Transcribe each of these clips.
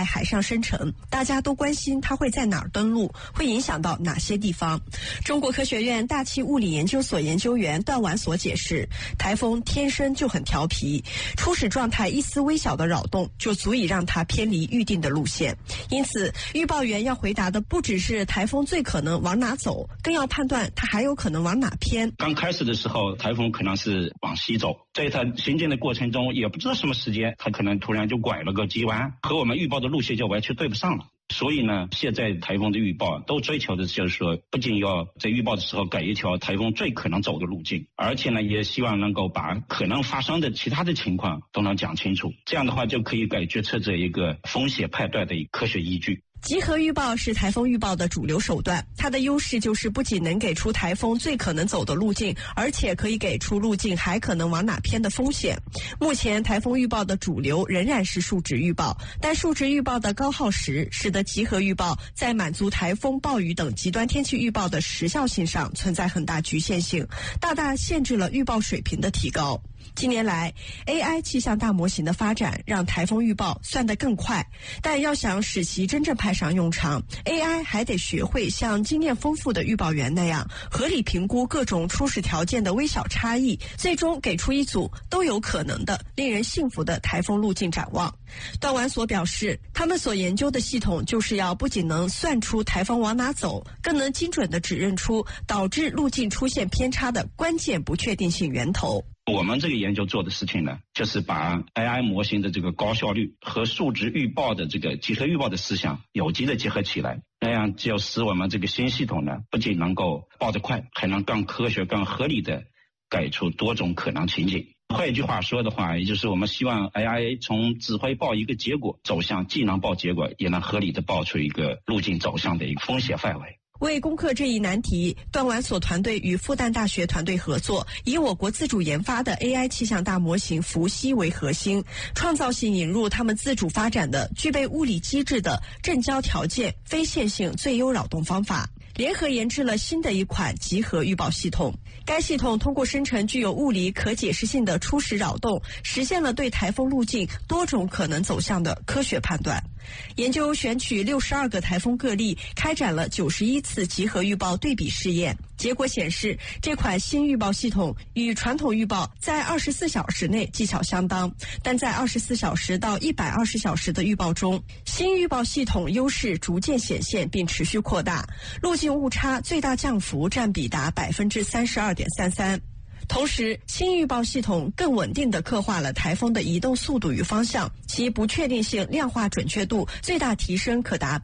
海上生成，大家都关心它会在哪儿登陆，会影响到哪些地方。中国科学院大气物理研究所研究员段完所解释，台风天生就很调皮，初始状态一丝微小的扰动就足以让它偏离预定的路线。因此，预报员要回答的不只是台风最可能往哪走，更要判断它还有可能往哪偏。 刚开始的时候，台风可能是往西走，在它行进的过程中，也不知道什么时间，它可能突然就拐了个急弯，和我们预报的路线就完全对不上了。所以呢，现在台风的预报都追求的就是说，不仅要在预报的时候改一条台风最可能走的路径，而且呢，也希望能够把可能发生的其他的情况都能讲清楚。这样的话，就可以给决策者一个风险判断的科学依据。 集合预报是台风预报的主流手段，它的优势就是不仅能给出台风最可能走的路径，而且可以给出路径还可能往哪偏的风险。目前台风预报的主流仍然是数值预报，但数值预报的高耗时，使得集合预报在满足台风、暴雨等极端天气预报的时效性上存在很大局限性，大大限制了预报水平的提高。近年来 AI 气象大模型的发展让台风预报算得更快，但要想使其真正派上用场， AI 还得学会像经验丰富的预报员那样合理评估各种初始条件的微小差异，最终给出一组都有可能的令人信服的台风路径展望。段完所表示，他们所研究的系统就是要不仅能算出台风往哪走，更能精准地指认出导致路径出现偏差的关键不确定性源头。 我们这个研究做的事情呢，就是把 AI 模型的这个高效率和数值预报的这个集合预报的思想有机的结合起来，那样就使我们这个新系统呢，不仅能够报得快，还能更科学、更合理的给出多种可能情景。换一句话说的话，也就是我们希望 AI 从只会报一个结果走向既能报结果，也能合理的报出一个路径走向的一个风险范围。 为攻克这一难题，段完所团队与复旦大学团队合作，以我国自主研发的 AI 气象大模型伏羲为核心，创造性引入他们自主发展的具备物理机制的正交条件非线性最优扰动方法，联合研制了新的一款集合预报系统。该系统通过生成具有物理可解释性的初始扰动，实现了对台风路径多种可能走向的科学判断。研究选取62个台风个例，开展了91次集合预报对比试验。结果显示，这款新预报系统与传统预报在24小时内技巧相当，但在24小时到120小时的预报中，新预报系统优势逐渐显现并持续扩大，路径误差最大降幅占比达 32.33%。同时，新预报系统更稳定地刻画了台风的移动速度与方向，其不确定性量化准确度最大提升可达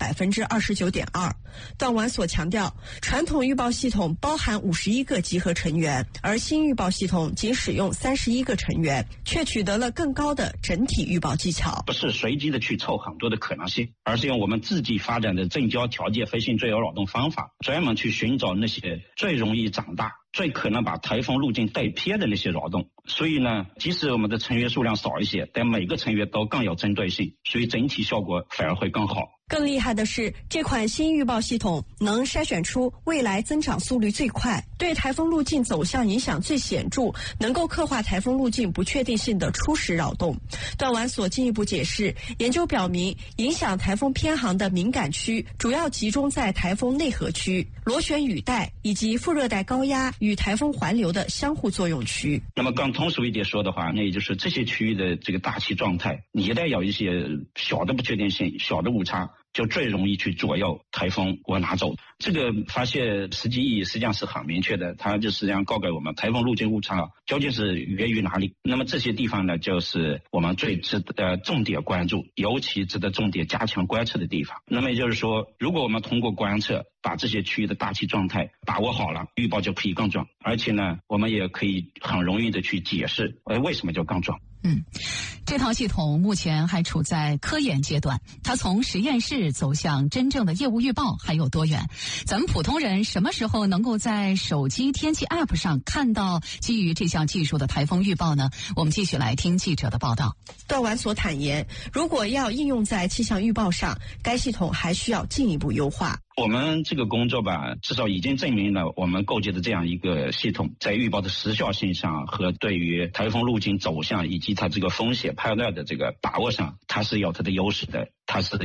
29.2%。段完所强调，传统预报系统包含51个集合成员，而新预报系统仅使用31个成员，却取得了更高的整体预报技巧。 不是随机的去凑很多的可能性，而是用我们自己发展的正交条件非性最优扰动方法，专门去寻找那些最容易长大、最可能把台风路径带偏的那些扰动。所以呢，即使我们的成员数量少一些，但每个成员都更有针对性，所以整体效果反而会更好。 更厉害的是，这款新预报系统能筛选出未来增长速率最快、对台风路径走向影响最显著、能够刻画台风路径不确定性的初始扰动。段完所进一步解释，研究表明，影响台风偏航的敏感区主要集中在台风内核区、螺旋雨带以及副热带高压与台风环流的相互作用区。 那么更通俗一点说的话，那也就是这些区域的这个大气状态，你一旦有一些小的不确定性、小的误差，就最容易去左右台风往哪走。这个发现实际意义实际上是很明确的，它就实际上告诉我们台风路径误差究竟是源于哪里。那么这些地方呢，就是我们最值得重点关注，尤其值得重点加强观测的地方。那么也就是说，如果我们通过观测把这些区域的大气状态把握好了，预报就可以更准。而且呢，我们也可以很容易的去解释为什么就更准。 这套系统目前还处在科研阶段，它从实验室走向真正的业务预报还有多远？咱们普通人什么时候能够在手机天气 App 上看到基于这项技术的台风预报呢？我们继续来听记者的报道。 段完所坦言，如果要应用在气象预报上，该系统还需要进一步优化。 我们这个工作吧，至少已经证明了我们构建的这样一个系统，在预报的时效性上和对于台风路径走向以及它这个风险判断的这个把握上，它是有它的优势的，它是